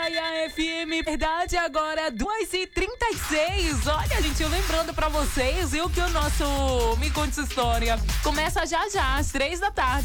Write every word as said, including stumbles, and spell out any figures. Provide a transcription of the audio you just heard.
Atalaia F M, verdade, agora duas e trinta e seis. Olha, gente, eu lembrando pra vocês, viu, que o nosso Me Conte Sua História começa já já, às três da tarde.